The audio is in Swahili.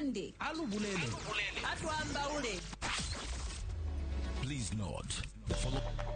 Andi alubulele atwamba ule. Please note the following